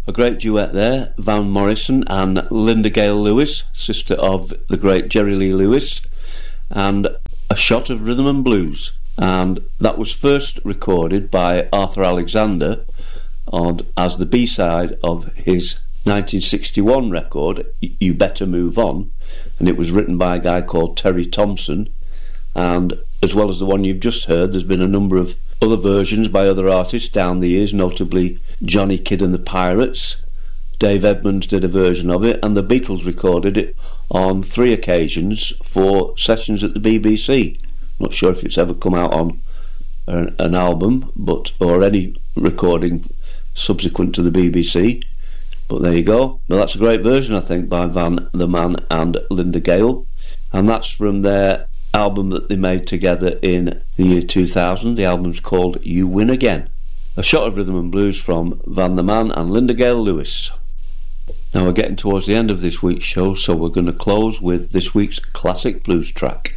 A great duet there, Van Morrison and Linda Gale Lewis, sister of the great Jerry Lee Lewis, and A Shot of Rhythm and Blues. And that was first recorded by Arthur Alexander as the B-side of his 1961 record, You Better Move On, and it was written by a guy called Terry Thompson. And as well as the one you've just heard, there's been a number of other versions by other artists down the years, notably Johnny Kidd and the Pirates. Dave Edmunds did a version of it, and the Beatles recorded it on 3 occasions for sessions at the BBC. Not sure if it's ever come out on an album, or any recording subsequent to the BBC. But there you go. Well, that's a great version, I think, by Van the Man and Linda Gale, and that's from their album that they made together in the year 2000. The album's called You Win Again. A Shot of Rhythm and Blues from Van the Man and Linda Gale Lewis. Now we're getting towards the end of this week's show, so we're going to close with this week's classic blues track.